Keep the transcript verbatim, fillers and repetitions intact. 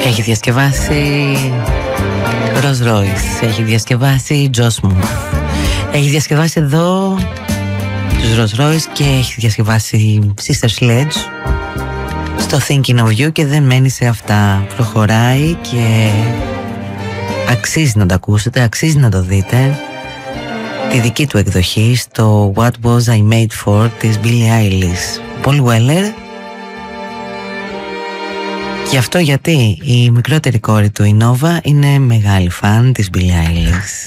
Έχει διασκευάσει Rolls Royce, έχει διασκευάσει Josh Moore, έχει διασκευάσει εδώ τους Rolls Royce και έχει διασκευάσει Sister Sledge στο Thinking of You, και δεν μένει σε αυτά. Προχωράει και αξίζει να το ακούσετε, αξίζει να το δείτε. Τη δική του εκδοχή στο What Was I Made For της Billie Eilish. Paul Weller. Γι' αυτό γιατί η μικρότερη κόρη του, η Nova, είναι μεγάλη φαν της Billie Eilish.